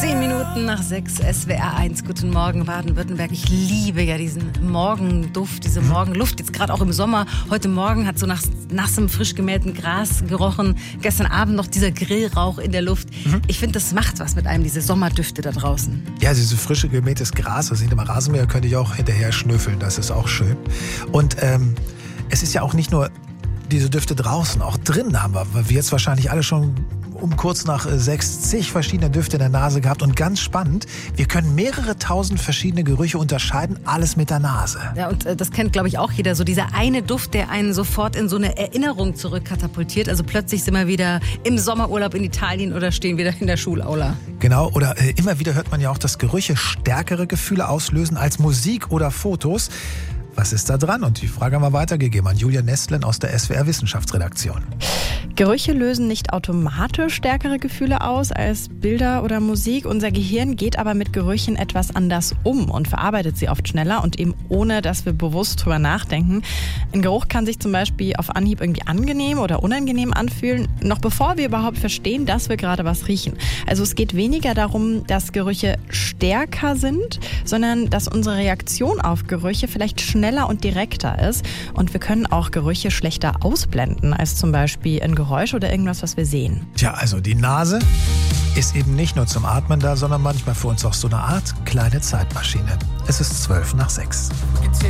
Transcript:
10:10 SWR1. Guten Morgen, Baden-Württemberg. Ich liebe ja diesen Morgenduft, diese Morgenluft. Jetzt gerade auch im Sommer. Heute Morgen hat so nach nassem, frisch gemähtem Gras gerochen. Gestern Abend noch dieser Grillrauch in der Luft. Ich finde, das macht was mit einem, diese Sommerdüfte da draußen. Ja, diese frische gemähtes Gras, das hinter dem Rasenmäher könnte ich auch hinterher schnüffeln. Das ist auch schön. Und es ist ja auch nicht nur diese Düfte draußen, auch drinnen haben wir jetzt wahrscheinlich alle schon um kurz nach 6 zig verschiedene Düfte in der Nase gehabt. Und ganz spannend, wir können mehrere tausend verschiedene Gerüche unterscheiden, alles mit der Nase. Ja, und das kennt, glaube ich, auch jeder. So dieser eine Duft, der einen sofort in so eine Erinnerung zurückkatapultiert. Also plötzlich sind wir wieder im Sommerurlaub in Italien oder stehen wieder in der Schulaula. Genau, oder immer wieder hört man ja auch, dass Gerüche stärkere Gefühle auslösen als Musik oder Fotos. Was ist da dran? Und die Frage haben wir weitergegeben an Julia Nestlen aus der SWR Wissenschaftsredaktion. Gerüche lösen nicht automatisch stärkere Gefühle aus als Bilder oder Musik. Unser Gehirn geht aber mit Gerüchen etwas anders um und verarbeitet sie oft schneller und eben ohne, dass wir bewusst drüber nachdenken. Ein Geruch kann sich zum Beispiel auf Anhieb irgendwie angenehm oder unangenehm anfühlen, noch bevor wir überhaupt verstehen, dass wir gerade was riechen. Also es geht weniger darum, dass Gerüche stärker sind, sondern dass unsere Reaktion auf Gerüche vielleicht schneller und direkter ist. Und wir können auch Gerüche schlechter ausblenden als zum Beispiel ein Geräusch oder irgendwas, was wir sehen. Tja, also die Nase ist eben nicht nur zum Atmen da, sondern manchmal für uns auch so eine Art kleine Zeitmaschine. Es ist 6:12.